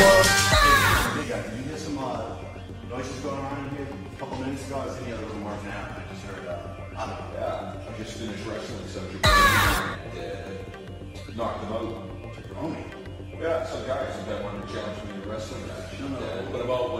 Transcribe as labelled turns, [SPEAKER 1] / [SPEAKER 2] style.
[SPEAKER 1] Hey guys, did you hear some noises going on in here a couple minutes ago? I was in the other room working out and I just heard,
[SPEAKER 2] Yeah, I just finished wrestling some knocked them out.
[SPEAKER 1] Jabroni.
[SPEAKER 2] Yeah, some guys that wanted to challenge me in a wrestling match.
[SPEAKER 1] No.
[SPEAKER 2] What about